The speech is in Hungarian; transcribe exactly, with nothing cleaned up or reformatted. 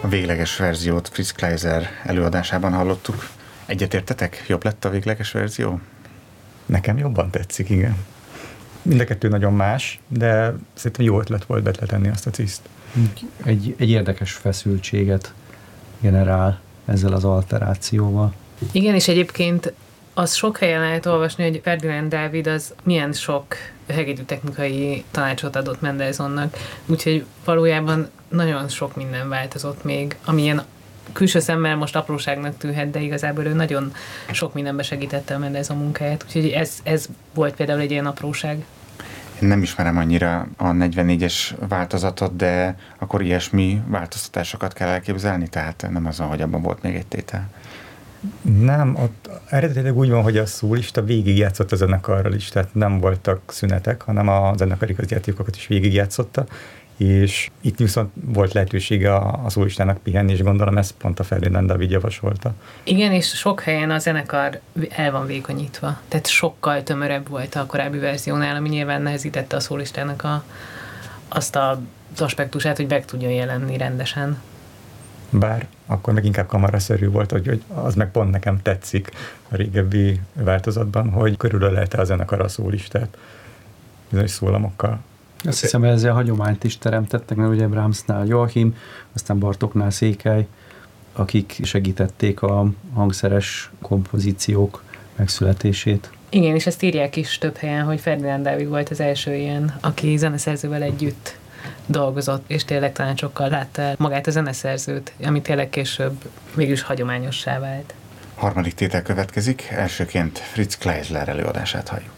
A végleges verziót Fritz Kleiser előadásában hallottuk. Egyetértetek? Jobb lett a végleges verzió? Nekem jobban tetszik, igen. Mind a kettő nagyon más, de szerintem jó ötlet volt betletenni azt a ciszt. Egy, egy érdekes feszültséget generál ezzel az alterációval. Igen, és egyébként az sok helyen lehet olvasni, hogy Ferdinand Dávid az milyen sok hegedűtechnikai tanácsot adott Mendelssohnnak, úgyhogy valójában nagyon sok minden változott még, amilyen külső szemmel most apróságnak tűnhet, de igazából ő nagyon sok mindenbe segítette a Mendelssohn munkáját, úgyhogy ez, ez volt például egy ilyen apróság. Én nem ismerem annyira a negyvennégyes változatot, de akkor ilyesmi változtatásokat kell elképzelni, tehát nem azon, hogy abban volt még egy tétel. Nem, ott eredetileg úgy van, hogy a szólista végigjátszott a zenekarral is, tehát nem voltak szünetek, hanem a zenekari közjátékokat is végigjátszotta, és itt viszont volt lehetősége a, a szólistának pihenni, és gondolom ezt pont a Ferdinand Dávid javasolta. Igen, és sok helyen a zenekar el van vékonyítva, tehát sokkal tömörebb volt a korábbi verziónál, ami nyilván nehezítette a szólistának a, azt a, az aspektusát, hogy meg tudjon jelenni rendesen. Bár akkor meg inkább kamaraszerű volt, hogy, hogy az meg pont nekem tetszik a régebbi változatban, hogy körülölelte a zenekar a szólistát bizonyos szólamokkal. Azt hiszem, hogy ezzel a hagyományt is teremtettek, mert ugye Brahmsnál Joachim, aztán Bartóknál Székely, akik segítették a hangszeres kompozíciók megszületését. Igen, és ezt írják is több helyen, hogy Ferdinand Dávid volt az első ilyen, aki zeneszerzővel együtt dolgozott, és tényleg tanácsokkal látta el magát a zeneszerzőt, ami tényleg később végülis hagyományossá vált. Harmadik tétel következik, elsőként Fritz Kleiser előadását halljuk.